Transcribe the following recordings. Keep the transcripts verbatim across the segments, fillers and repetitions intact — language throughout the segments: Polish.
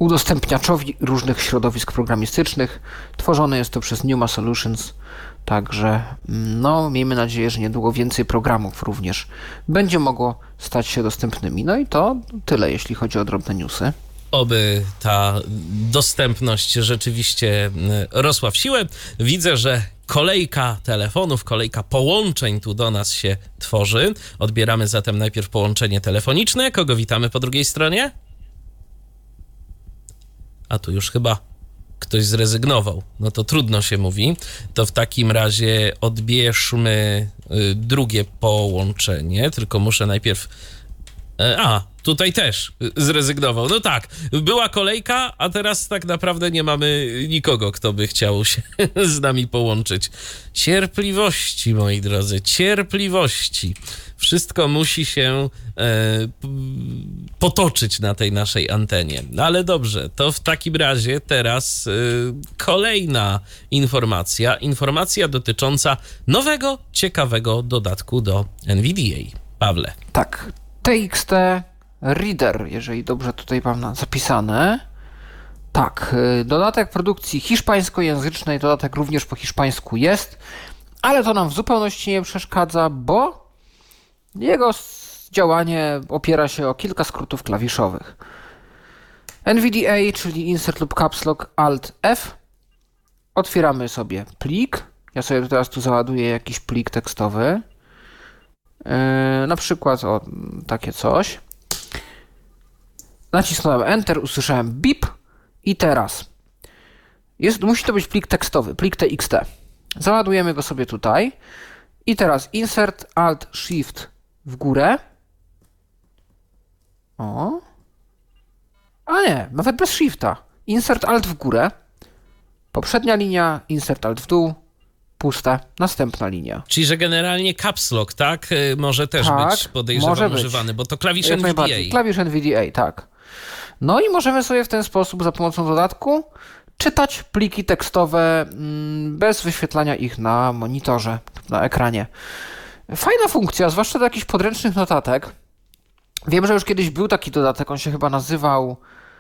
udostępniaczowi różnych środowisk programistycznych. Tworzone jest to przez Numa Solutions, także no, miejmy nadzieję, że niedługo więcej programów również będzie mogło stać się dostępnymi. No i to tyle, jeśli chodzi o drobne newsy. Oby ta dostępność rzeczywiście rosła w siłę. Widzę, że kolejka telefonów, kolejka połączeń tu do nas się tworzy. Odbieramy zatem najpierw połączenie telefoniczne. Kogo witamy po drugiej stronie? A tu już chyba ktoś zrezygnował. No to trudno się mówi. To w takim razie odbierzmy drugie połączenie, tylko muszę najpierw... A, tutaj też zrezygnował. No tak, była kolejka, a teraz tak naprawdę nie mamy nikogo, kto by chciał się z nami połączyć. Cierpliwości, moi drodzy, cierpliwości. Wszystko musi się e, potoczyć na tej naszej antenie. No ale dobrze, to w takim razie teraz e, kolejna informacja. Informacja dotycząca nowego, ciekawego dodatku do N V D A. Pawle. Tak, T X T Reader, jeżeli dobrze tutaj mam zapisane. Tak, dodatek produkcji hiszpańskojęzycznej, dodatek również po hiszpańsku jest, ale to nam w zupełności nie przeszkadza, bo jego działanie opiera się o kilka skrótów klawiszowych. N V D A, czyli Insert lub Caps Lock Alt F. Otwieramy sobie plik. Ja sobie teraz tu załaduję jakiś plik tekstowy. Yy, na przykład o takie coś. Nacisnąłem Enter, usłyszałem bip i teraz jest, musi to być plik tekstowy, plik T X T. Załadujemy go sobie tutaj i teraz Insert Alt Shift w górę. O. A nie, nawet bez Shifta. Insert Alt w górę. Poprzednia linia, Insert Alt w dół. Puste. Następna linia. Czyli, że generalnie Caps Lock, tak? Może też tak, być podejrzewam używany, bo to klawisz N V D A. Klawisz N V D A, tak. No i możemy sobie w ten sposób za pomocą dodatku czytać pliki tekstowe bez wyświetlania ich na monitorze, na ekranie. Fajna funkcja, zwłaszcza do jakichś podręcznych notatek. Wiem, że już kiedyś był taki dodatek, on się chyba nazywał...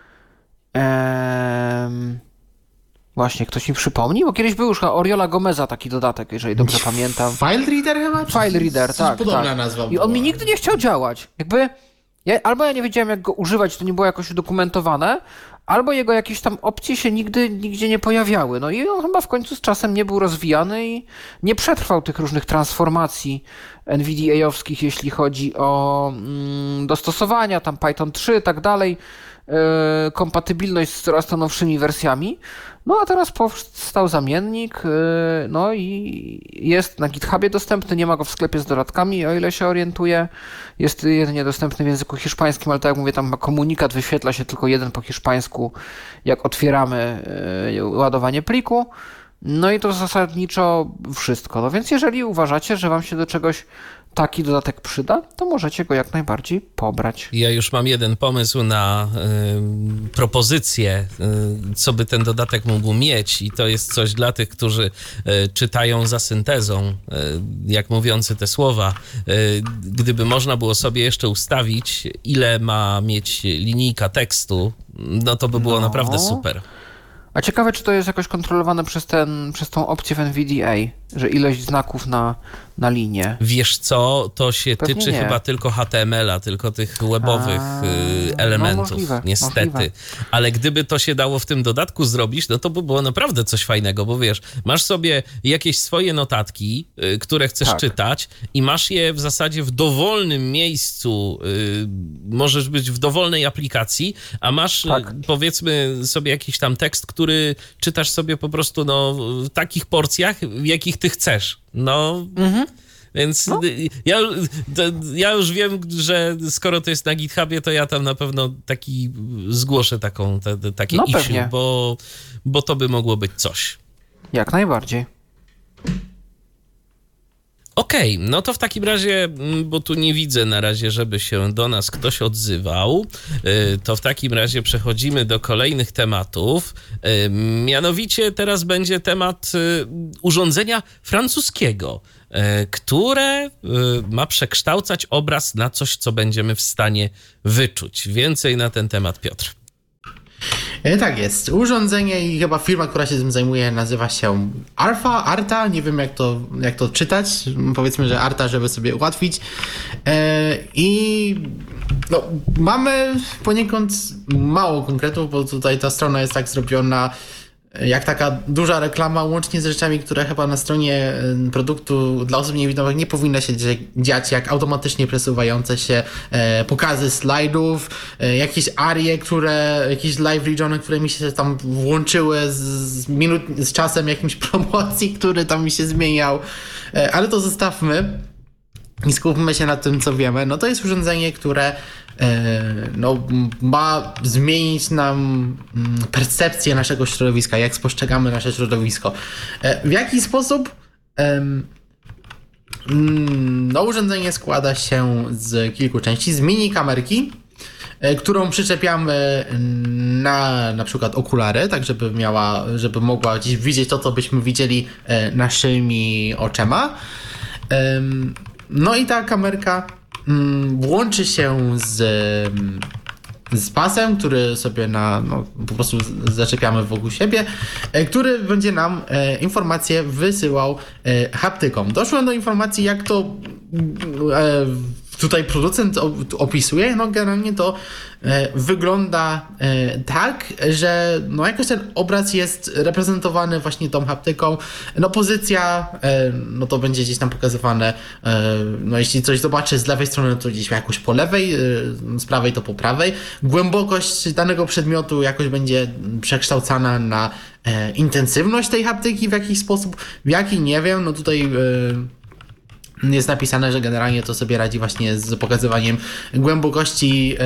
Em... Właśnie, ktoś mi przypomni, bo kiedyś był już Oriola Gomeza taki dodatek, jeżeli dobrze pamiętam. File Reader chyba? File Reader, tak. Podobna tak. nazwa I on była. mi nigdy nie chciał działać. Jakby, ja, albo ja nie wiedziałem, jak go używać, to nie było jakoś udokumentowane, albo jego jakieś tam opcje się nigdy nigdzie nie pojawiały. No i on chyba w końcu z czasem nie był rozwijany i nie przetrwał tych różnych transformacji N V D A-owskich, jeśli chodzi o mm, dostosowania, tam Python trzy i tak dalej, yy, kompatybilność z coraz to nowszymi wersjami. No a teraz powstał zamiennik, no i jest na GitHubie dostępny, nie ma go w sklepie z dodatkami, o ile się orientuję. Jest jedynie dostępny w języku hiszpańskim, ale tak jak mówię, tam komunikat wyświetla się tylko jeden po hiszpańsku, jak otwieramy ładowanie pliku. No i to zasadniczo wszystko. No więc jeżeli uważacie, że wam się do czegoś taki dodatek przyda, to możecie go jak najbardziej pobrać. Ja już mam jeden pomysł na y, propozycję, y, co by ten dodatek mógł mieć i to jest coś dla tych, którzy y, czytają za syntezą, y, jak mówiący te słowa. Y, gdyby można było sobie jeszcze ustawić, ile ma mieć linijka tekstu, no to by było no. naprawdę super. A ciekawe, czy to jest jakoś kontrolowane przez, ten, przez tą opcję w N V D A, że ilość znaków na, na linię. Wiesz co, to się Pewnie tyczy nie. chyba tylko H T M L-a, tylko tych webowych A, elementów, no możliwe, niestety. możliwe. Ale gdyby to się dało w tym dodatku zrobić, no to by było naprawdę coś fajnego, bo wiesz, masz sobie jakieś swoje notatki, które chcesz tak. czytać i masz je w zasadzie w dowolnym miejscu, możesz być w dowolnej aplikacji, a masz tak. powiedzmy sobie jakiś tam tekst, który czytasz sobie po prostu no, w takich porcjach, w jakich ty chcesz. No, mhm. więc no. Ja, to, ja już wiem, że skoro to jest na GitHubie, to ja tam na pewno taki zgłoszę taką, te, te, takie no, issue, bo, bo to by mogło być coś. Jak najbardziej. Okej, okay, no to w takim razie, bo tu nie widzę na razie, żeby się do nas ktoś odzywał, to w takim razie przechodzimy do kolejnych tematów. Mianowicie teraz będzie temat urządzenia francuskiego, które ma przekształcać obraz na coś, co będziemy w stanie wyczuć. Więcej na ten temat, Piotr. E, tak jest. Urządzenie i chyba firma, która się tym zajmuje, nazywa się Arfa, Arta, nie wiem jak to, jak to czytać, powiedzmy, że Arta, żeby sobie ułatwić. E, I no, mamy poniekąd mało konkretów, bo tutaj ta strona jest tak zrobiona jak taka duża reklama, łącznie z rzeczami, które chyba na stronie produktu dla osób niewidomych nie powinno się dziać, jak automatycznie przesuwające się e, pokazy slajdów, e, jakieś arie, które, jakieś live regiony, które mi się tam włączyły z, z minut, z czasem jakimś promocji, który tam mi się zmieniał, e, ale to zostawmy i skupmy się na tym, co wiemy. No to jest urządzenie, które no, ma zmienić nam percepcję naszego środowiska, jak spostrzegamy nasze środowisko. W jaki sposób? No, urządzenie składa się z kilku części. Z mini kamerki, którą przyczepiamy na na przykład okulary, tak żeby miała, żeby mogła gdzieś widzieć to, co byśmy widzieli naszymi oczami. No i ta kamerka łączy się z, z pasem, który sobie na, no, po prostu zaczepiamy wokół siebie, który będzie nam e, informacje wysyłał e, haptyką. Doszłem do informacji, jak to e, tutaj producent opisuje. No generalnie to e, wygląda e, tak, że no jakoś ten obraz jest reprezentowany właśnie tą haptyką. No pozycja, e, no to będzie gdzieś tam pokazywane, e, no jeśli coś zobaczy z lewej strony, to gdzieś jakoś po lewej, e, z prawej to po prawej. Głębokość danego przedmiotu jakoś będzie przekształcana na e, intensywność tej haptyki w jakiś sposób, w jaki nie wiem, no tutaj e, jest napisane, że generalnie to sobie radzi właśnie z pokazywaniem głębokości yy,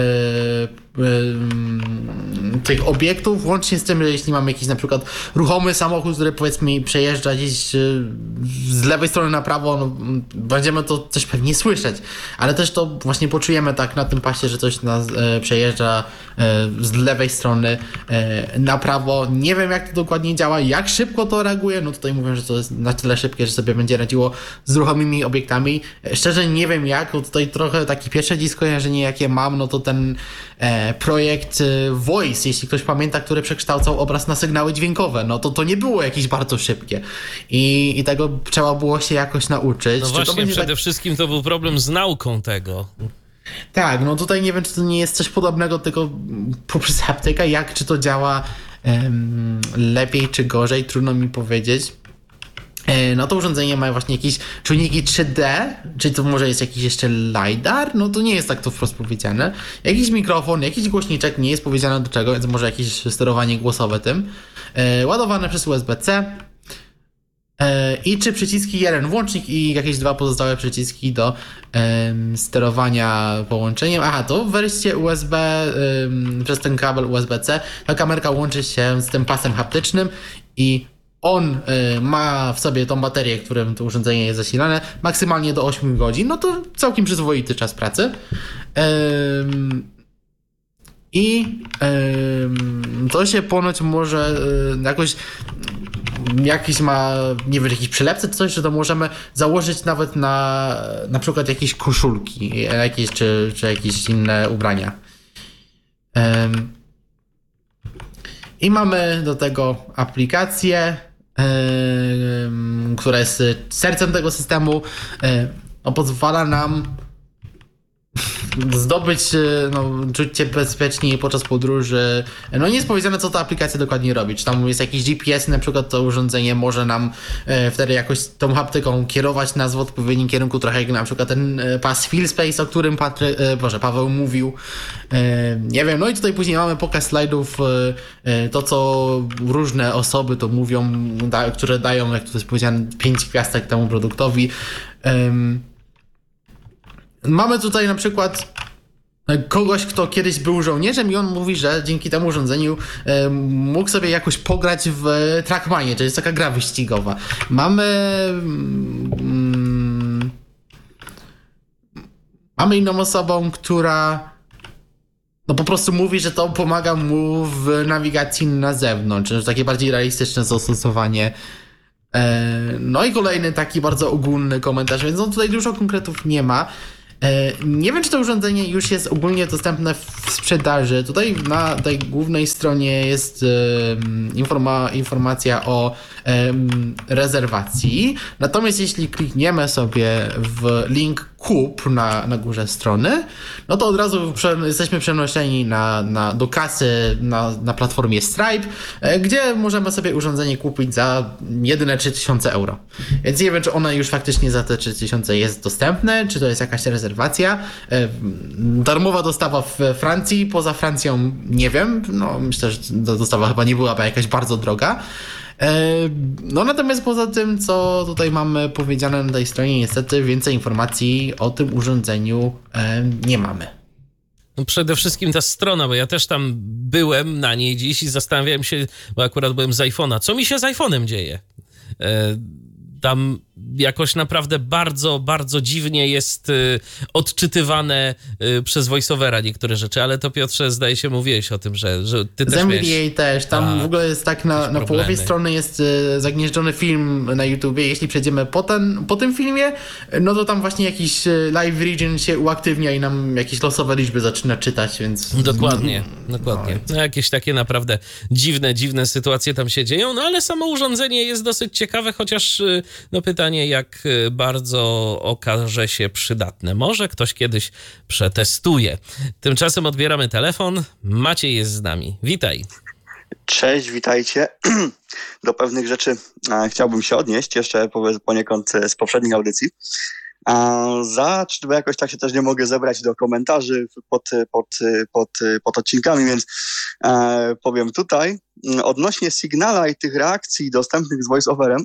yy, tych obiektów, łącznie z tym, że jeśli mamy jakiś na przykład ruchomy samochód, który powiedzmy przejeżdża gdzieś yy, z lewej strony na prawo, no, będziemy to też pewnie słyszeć, ale też to właśnie poczujemy tak na tym pasie, że coś nas yy, przejeżdża yy, z lewej strony yy, na prawo. Nie wiem, jak to dokładnie działa, jak szybko to reaguje, no tutaj mówię, że to jest na tyle szybkie, że sobie będzie radziło z ruchomymi obiektami. Szczerze nie wiem jak, bo tutaj trochę takie pierwsze dziś skojarzenie jakie mam, no to ten e, projekt e, Voice, jeśli ktoś pamięta, który przekształcał obraz na sygnały dźwiękowe, no to to nie było jakieś bardzo szybkie i, i tego trzeba było się jakoś nauczyć. No czy właśnie, to będzie przede tak... wszystkim to był problem z nauką tego. Tak, no tutaj nie wiem, czy to nie jest coś podobnego, tylko poprzez haptykę, jak, czy to działa em, lepiej, czy gorzej, trudno mi powiedzieć. No to urządzenie ma właśnie jakieś czujniki trzy D, czy to może jest jakiś jeszcze LiDAR? No to nie jest tak to wprost powiedziane. Jakiś mikrofon, jakiś głośniczek, nie jest powiedziane do czego, więc może jakieś sterowanie głosowe tym. E, ładowane przez U S B C. E, I trzy przyciski, jeden włącznik i jakieś dwa pozostałe przyciski do e, sterowania połączeniem. Aha, to w wersji U S B e, przez ten kabel U S B C ta kamerka łączy się z tym pasem haptycznym i on y, ma w sobie tą baterię, którym to urządzenie jest zasilane, maksymalnie do ośmiu godzin, no to całkiem przyzwoity czas pracy. Ym, I ym, to się ponoć może y, jakoś jakiś ma, nie wiem, jakiś przylepce czy coś, że to możemy założyć nawet na na przykład jakieś koszulki, jakieś, czy, czy jakieś inne ubrania. Ym, I mamy do tego aplikację, Yy, która jest sercem tego systemu, yy, no, pozwala nam zdobyć, no, czuć się bezpieczniej podczas podróży. No nie jest powiedziane, co ta aplikacja dokładnie robi. Czy tam jest jakiś G P S, na przykład to urządzenie może nam e, wtedy jakoś tą haptyką kierować nas w odpowiednim kierunku, trochę jak na przykład ten e, pas FeelSpace, o którym Patry, e, Boże, Paweł mówił. E, nie wiem, no i tutaj później mamy pokaz slajdów, e, to co różne osoby to mówią, da, które dają, jak to jest powiedziane, pięć gwiazdek temu produktowi. E, Mamy tutaj na przykład kogoś, kto kiedyś był żołnierzem i on mówi, że dzięki temu urządzeniu e, mógł sobie jakoś pograć w Trackmanie, to jest taka gra wyścigowa. Mamy mm, mamy inną osobą, która no po prostu mówi, że to pomaga mu w nawigacji na zewnątrz, że takie bardziej realistyczne zastosowanie. No i kolejny taki bardzo ogólny komentarz, więc no tutaj dużo konkretów nie ma. Nie wiem, czy to urządzenie już jest ogólnie dostępne w sprzedaży. Tutaj na tej głównej stronie jest informa- informacja o rezerwacji. Natomiast jeśli klikniemy sobie w link kup na, na górze strony, no to od razu prze- jesteśmy przenoszeni na, na, do kasy na, na platformie Stripe, gdzie możemy sobie urządzenie kupić za jedyne trzy tysiące euro. Więc nie wiem, czy ono już faktycznie za te trzy tysiące jest dostępne, czy to jest jakaś rezerwacja. Darmowa dostawa w Francji, poza Francją nie wiem. No, myślę, że dostawa chyba nie byłaby jakaś bardzo droga. No natomiast poza tym, co tutaj mamy powiedziane na tej stronie, niestety więcej informacji o tym urządzeniu nie mamy. No przede wszystkim ta strona, bo ja też tam byłem na niej dziś i zastanawiałem się, bo akurat byłem z iPhone'a, co mi się z iPhone'em dzieje? E, tam jakoś naprawdę bardzo, bardzo dziwnie jest y, odczytywane y, przez voiceovera niektóre rzeczy, ale to Piotrze, zdaje się, mówiłeś o tym, że, że ty też Z M V D A miałeś... też, tam A, w ogóle jest tak, na, na połowie strony jest y, zagnieżdżony film na YouTubie. Jeśli przejdziemy po, ten, po tym filmie, no to tam właśnie jakiś y, live region się uaktywnia i nam jakieś losowe liczby zaczyna czytać, więc... Dokładnie, dokładnie. No, jakieś takie naprawdę dziwne, dziwne sytuacje tam się dzieją, no ale samo urządzenie jest dosyć ciekawe, chociaż y, no pytanie, jak bardzo okaże się przydatne. Może ktoś kiedyś przetestuje. Tymczasem odbieramy telefon. Maciej jest z nami. Witaj. Cześć, witajcie. Do pewnych rzeczy chciałbym się odnieść jeszcze poniekąd z poprzednich audycji. A za, bo jakoś tak się też nie mogę zebrać do komentarzy pod, pod, pod, pod odcinkami, więc e, powiem tutaj. Odnośnie Signala i tych reakcji dostępnych z voice-overem,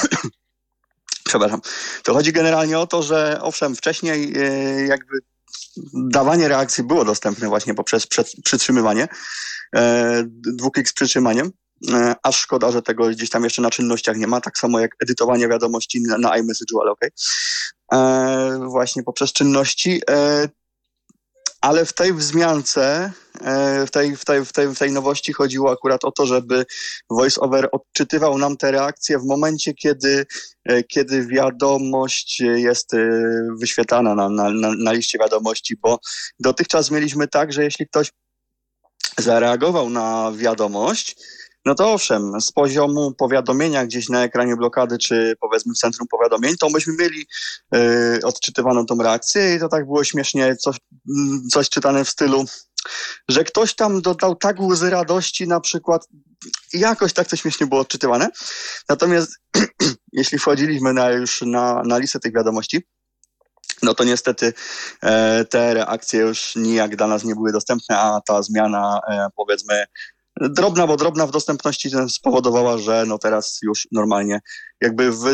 przepraszam, to chodzi generalnie o to, że owszem, wcześniej e, jakby dawanie reakcji było dostępne właśnie poprzez przed, przytrzymywanie, e, dwuklik z przytrzymaniem, e, aż szkoda, że tego gdzieś tam jeszcze na czynnościach nie ma, tak samo jak edytowanie wiadomości na, na iMessage'u, ale okej. Okay. Właśnie poprzez czynności, e, ale w tej wzmiance, w tej, w, tej, w, tej, w tej nowości chodziło akurat o to, żeby VoiceOver odczytywał nam te reakcje w momencie, kiedy, kiedy wiadomość jest wyświetlana na, na, na, na liście wiadomości, bo dotychczas mieliśmy tak, że jeśli ktoś zareagował na wiadomość, no to owszem, z poziomu powiadomienia gdzieś na ekranie blokady, czy powiedzmy w centrum powiadomień, to myśmy mieli y, odczytywaną tą reakcję i to tak było śmiesznie, coś, coś czytane w stylu, że ktoś tam dodał tak łzy radości na przykład, jakoś tak to śmiesznie było odczytywane. Natomiast jeśli wchodziliśmy na, już na, na listę tych wiadomości, no to niestety e, te reakcje już nijak dla nas nie były dostępne, a ta zmiana e, powiedzmy drobna, bo drobna w dostępności spowodowała, że no teraz już normalnie jakby w...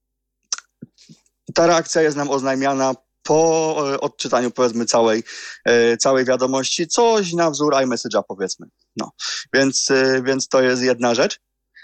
ta reakcja jest nam oznajmiana po odczytaniu powiedzmy całej, całej wiadomości, coś na wzór iMessage'a powiedzmy. No, więc, więc to jest jedna rzecz.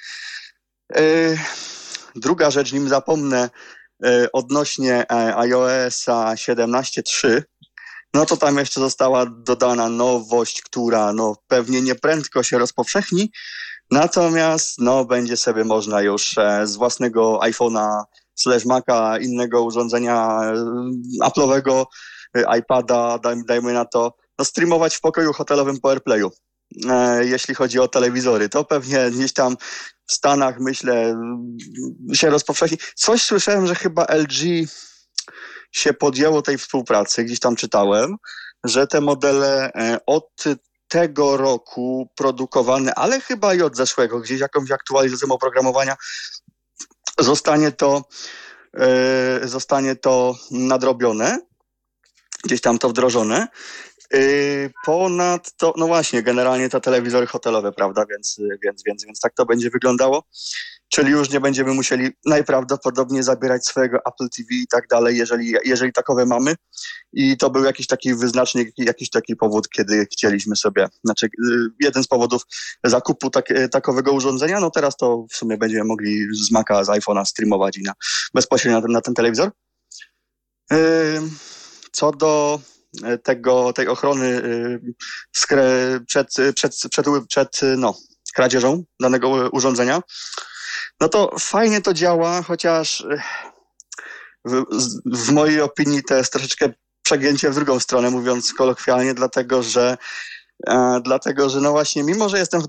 Druga rzecz, nim zapomnę, odnośnie iOS-a siedemnaście trzy, no to tam jeszcze została dodana nowość, która no pewnie nieprędko się rozpowszechni, natomiast no będzie sobie można już z własnego iPhone'a slash Maca, innego urządzenia Apple'owego, iPada, dajmy na to, no streamować w pokoju hotelowym po AirPlayu. Jeśli chodzi o telewizory, to pewnie gdzieś tam w Stanach, myślę, się rozpowszechni. Coś słyszałem, że chyba L G się podjęło tej współpracy, gdzieś tam czytałem, że te modele od tego roku produkowane, ale chyba i od zeszłego, gdzieś jakąś aktualizacją oprogramowania, zostanie to, yy, zostanie to nadrobione, gdzieś tam to wdrożone. Yy, ponadto, no właśnie, generalnie to telewizory hotelowe, prawda, więc, więc, więc, więc tak to będzie wyglądało. Czyli już nie będziemy musieli najprawdopodobniej zabierać swojego Apple T V i tak dalej, jeżeli, jeżeli takowe mamy. I to był jakiś taki wyznacznik, jakiś taki powód, kiedy chcieliśmy sobie, znaczy jeden z powodów zakupu tak, takowego urządzenia, no teraz to w sumie będziemy mogli z Maca, z iPhone'a streamować i na, bezpośrednio na ten, na ten telewizor. Yy, co do tego, tej ochrony yy, przed, przed, przed, przed no, kradzieżą danego urządzenia, no to fajnie to działa, chociaż w, w mojej opinii to jest troszeczkę przegięcie w drugą stronę, mówiąc kolokwialnie, dlatego że, e, dlatego, że no właśnie, mimo że jestem w